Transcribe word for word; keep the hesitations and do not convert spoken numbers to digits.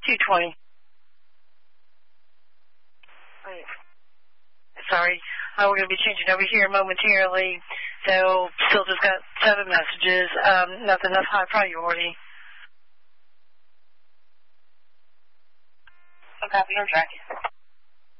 two twenty. Sorry, uh, we're going to be changing over here momentarily. So still just got seven messages. Um, nothing of high priority. So copy on track.